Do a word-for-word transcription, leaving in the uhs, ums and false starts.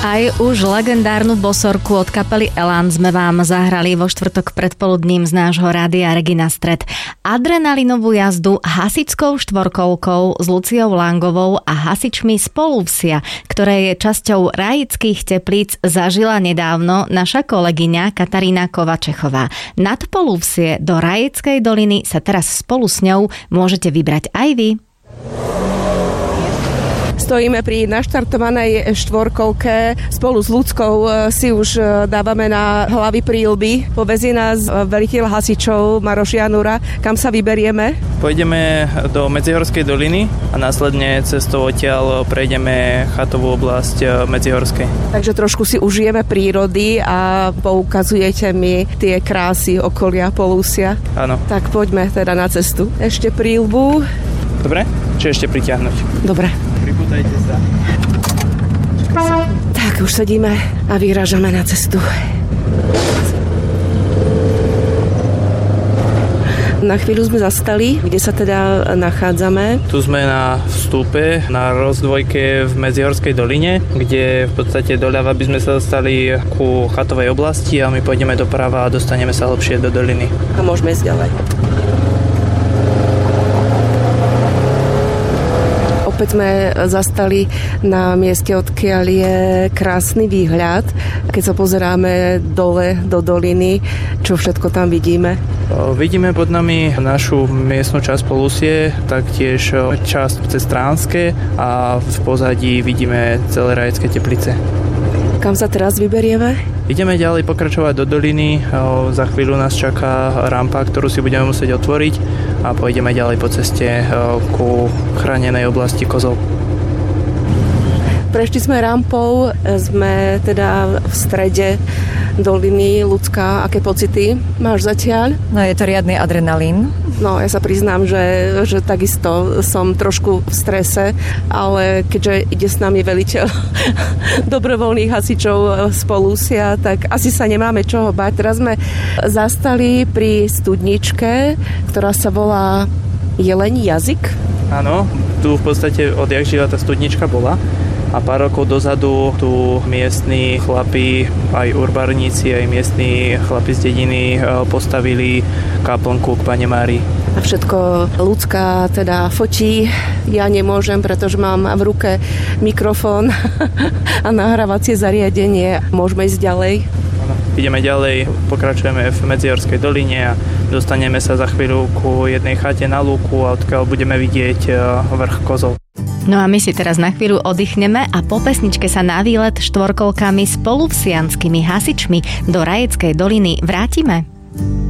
Aj už legendárnu bosorku od kapely Elan sme vám zahrali vo štvrtok predpoludním z nášho rádia Regina Stred. Adrenalinovú jazdu hasičskou štvorkolkou s Luciou Langovou a hasičmi z Polúvsia, ktoré je časťou Rajických Teplíc, zažila nedávno naša kolegyňa Katarína Kovačechová. Nad Polúvsie do Rajickej doliny sa teraz spolu s ňou môžete vybrať aj vy. Stojíme pri naštartovanej štvorkolke. Spolu s Ľudskou si už dávame na hlavy príľby. Povezie nás veliteľ hasičov Maroš Janura. Kam sa vyberieme? Pôjdeme do Medzihorskej doliny a následne cestou odtiaľ prejdeme chatovú oblasť Medzihorskej. Takže trošku si užijeme prírody a poukazujete mi tie krásy okolia Polúvsia. Áno. Tak poďme teda na cestu. Ešte príľbu. Dobre? Či ešte pritiahnuť? Dobre. Pripútajte sa. Tak, už sedíme a vyrážame na cestu. Na chvíľu sme zastali, kde sa teda nachádzame. Tu sme na vstupe, na rozdvojke v Medzihorskej doline, kde v podstate doľava by sme sa dostali ku chatovej oblasti a my pôjdeme doprava a dostaneme sa hlbšie do doliny. A môžeme ísť ďalej. Opäť sme zastali na mieste, odkiaľ je krásny výhľad. Keď sa pozeráme dole do doliny, čo všetko tam vidíme? Vidíme pod nami našu miestnu časť Polúsie, taktiež časť cez Tránske a v pozadí vidíme celé Rajecké Teplice. Kam sa teraz vyberieme? Ideme ďalej pokračovať do doliny. Za chvíľu nás čaká rampa, ktorú si budeme musieť otvoriť a pôjdeme ďalej po ceste ku chránenej oblasti Kozol. Prešli sme rampou, sme teda v strede doliny. Ľudská, aké pocity máš zatiaľ? No je to riadny adrenalín. No ja sa priznám, že, že takisto som trošku v strese, ale keďže ide s nami veliteľ dobrovoľných hasičov z Polúsia, tak asi sa nemáme čoho báť. Teraz sme zastali pri studničke, ktorá sa volá Jelení jazyk. Áno, tu v podstate odjak živa tá studnička bola. A pár rokov dozadu tu miestni chlapi, aj urbaníci, aj miestni chlapi z dediny postavili kaplnku k Pane Márii. A všetko Ľudská teda fotí. Ja nemôžem, pretože mám v ruke mikrofón a nahrávacie zariadenie. Môžeme ísť ďalej? Ideme ďalej, pokračujeme v Medzihorskej doline a dostaneme sa za chvíľu ku jednej chate na lúku a odkiaľ budeme vidieť vrch Kozol. No a my si teraz na chvíľu oddychneme a po pesničke sa na výlet štvorkolkami s polúvsianskými hasičmi do Rajeckej doliny vrátime.